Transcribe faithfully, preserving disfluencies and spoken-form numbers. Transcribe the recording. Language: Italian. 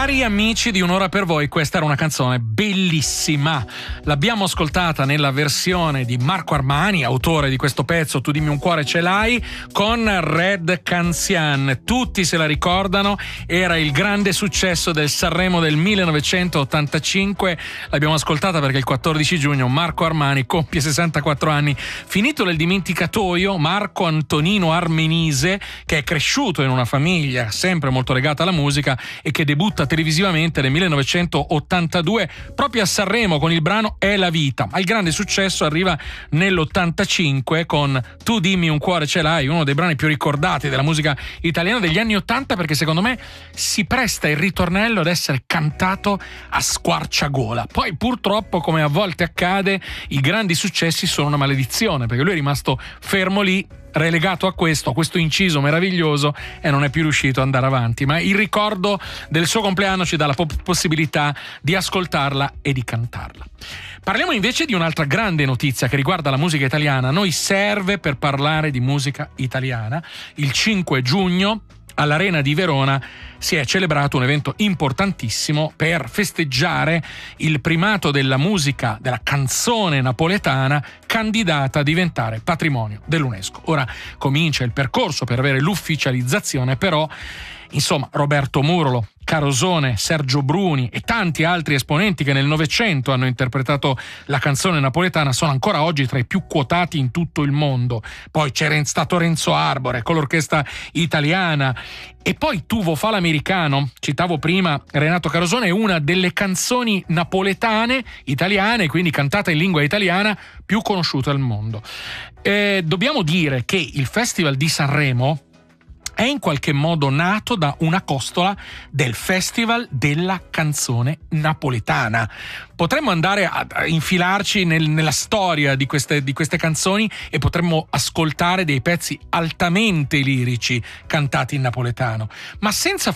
Cari amici di Un'ora per voi, questa era una canzone bellissima. L'abbiamo ascoltata nella versione di Marco Armani, autore di questo pezzo Tu dimmi un cuore ce l'hai, con Red Canzian. Tutti se la ricordano, era il grande successo del Sanremo del millenovecentottantacinque. L'abbiamo ascoltata perché il quattordici giugno Marco Armani compie sessantaquattro anni. Finito nel dimenticatoio, Marco Antonino Armenise, che è cresciuto in una famiglia sempre molto legata alla musica e che debutta televisivamente nel millenovecentottantadue proprio a Sanremo con il brano È la vita, ma il grande successo arriva nell'ottantacinque con Tu dimmi un cuore ce l'hai, uno dei brani più ricordati della musica italiana degli anni ottanta, perché secondo me si presta il ritornello ad essere cantato a squarciagola. Poi purtroppo, come a volte accade, i grandi successi sono una maledizione, perché lui è rimasto fermo lì, relegato a questo, a questo inciso meraviglioso, e non è più riuscito ad andare avanti. Ma il ricordo del suo compleanno ci dà la po- possibilità di ascoltarla e di cantarla. Parliamo invece di un'altra grande notizia che riguarda la musica italiana. A noi serve per parlare di musica italiana. Il cinque giugno all'Arena di Verona si è celebrato un evento importantissimo per festeggiare il primato della musica, della canzone napoletana, candidata a diventare patrimonio dell'UNESCO. Ora comincia il percorso per avere l'ufficializzazione, però insomma Roberto Murolo, Carosone, Sergio Bruni e tanti altri esponenti che nel Novecento hanno interpretato la canzone napoletana sono ancora oggi tra i più quotati in tutto il mondo. Poi c'era stato Renzo Arbore con l'orchestra italiana, e poi Tuvo fa l'americano, citavo prima Renato Carosone, è una delle canzoni napoletane italiane, quindi cantata in lingua italiana, più conosciute al mondo. Eh, dobbiamo dire che il Festival di Sanremo è in qualche modo nato da una costola del Festival della canzone napoletana. Potremmo andare a infilarci nel, nella storia di queste, di queste canzoni e potremmo ascoltare dei pezzi altamente lirici cantati in napoletano, ma senza